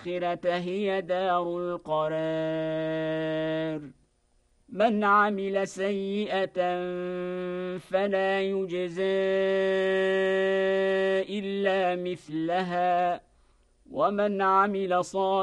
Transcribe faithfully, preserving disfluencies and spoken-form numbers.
الآخرة هي دار القرار من عمل سيئة فلا يجزى إلا مثلها ومن عمل صالحا